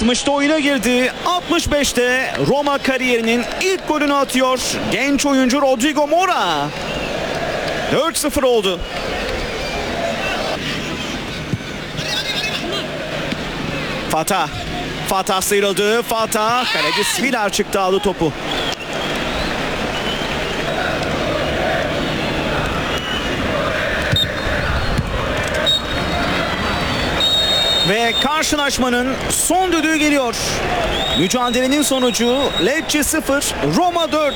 60'ta oyuna girdi. 65'te Roma kariyerinin ilk golünü atıyor genç oyuncu Rodrigo Mora. 4-0 oldu. Fatah sıyrıldı. Kaleci Svilar çıktı, aldı topu. Ve karşılaşmanın son düdüğü geliyor. Mücadelenin sonucu Lecce 0, Roma 4.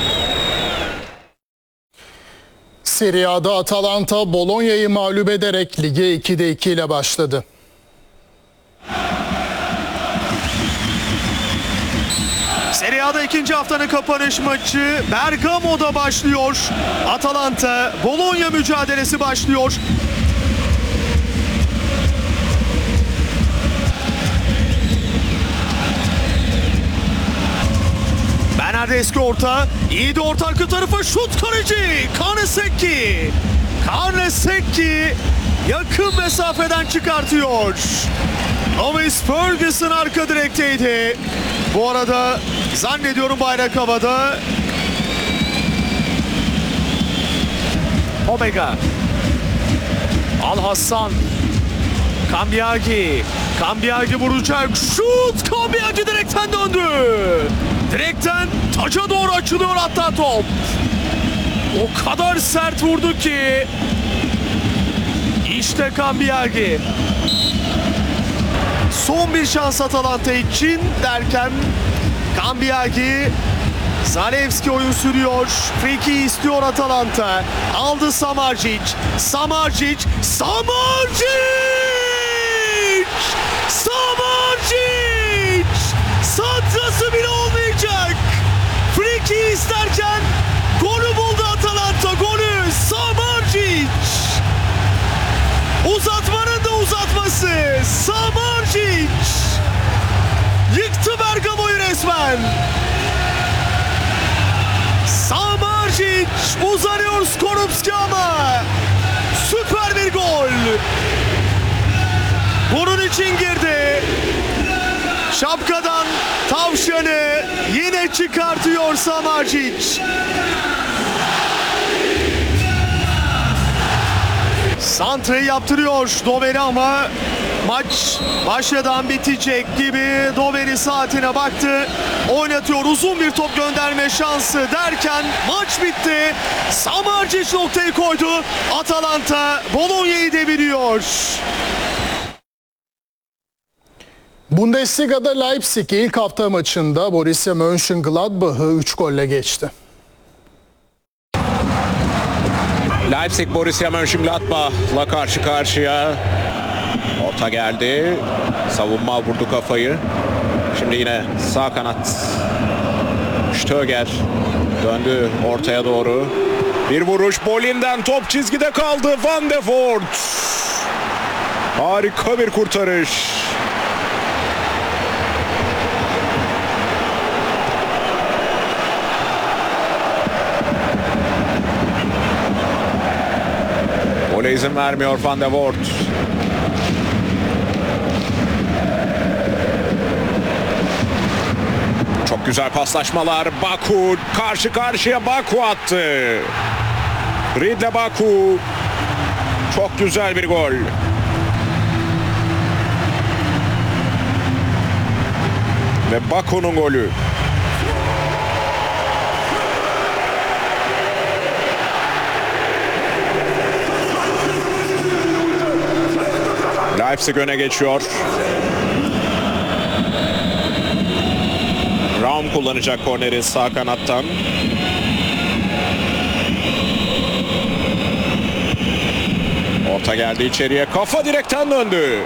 Serie A'da Atalanta Bologna'yı mağlup ederek lige 2'de 2 ile başladı. Serie A'da ikinci haftanın kapanış maçı Bergamo'da başlıyor. Atalanta Bologna mücadelesi başlıyor. Bernardeschi orta, iyi de orta arka tarafa şut, kaleci Karnesecki yakın mesafeden çıkartıyor. Lewis Ferguson arka direkteydi. Bu arada zannediyorum bayrak havada. Omega. Al-Hassan. Cambiagi vuracak. Şut! Cambiagi direkten döndü. Direkten taca doğru açılıyor hatta top. O kadar sert vurdu ki. İşte Cambiagi. Son bir şans Atalanta için derken Cambiagi, Zalewski oyun sürüyor. Free kick istiyor Atalanta. Aldı Samardzic. Santrası bile olmayacak. Free kick isterken golü buldu Atalanta. Golü Samardzic. Uzatmanın da uzatması. Samardzic yıktı Bergamo'yu resmen. Samardzic uzanıyor Skorupski ama süper bir gol. Bunun için girdi. Şapkadan tavşanı yine çıkartıyor Samardzic. Santra'yı yaptırıyor Doveri ama maç başladan bitecek gibi. Doveri saatine baktı. Oynatıyor, uzun bir top gönderme şansı derken maç bitti. Samardzic noktayı koydu. Atalanta Bologna'yı deviriyor. Bundesliga'da Leipzig ilk hafta maçında Borussia Mönchengladbach'ı 3 golle geçti. Leipzig Borussia Mönchengladbach'la karşı karşıya. Orta geldi. Savunma vurdu kafayı. Şimdi yine sağ kanat. Stöger döndü ortaya doğru. Bir vuruş Bolin'den, top çizgide kaldı. Van de Voort. Harika bir kurtarış. Gole izin vermiyor Van de Voort. Çok güzel paslaşmalar. Baku karşı karşıya, Baku attı. Ridle Baku. Çok güzel bir gol. Ve Baku'nun golü. Leipzig öne geçiyor. Raum kullanacak korneri sağ kanattan. Orta geldi içeriye. Kafa direkten döndü.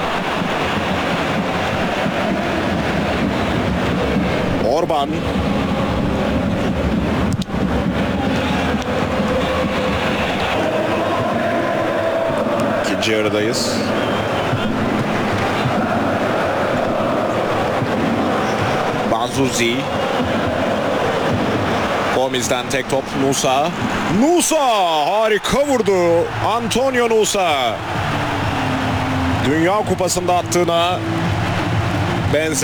Orban. İkinci yarıdayız. Manzuzi. Gomez'den tek top Nusa. Harika vurdu. Antonio Nusa. Dünya Kupası'nda attığına benzer.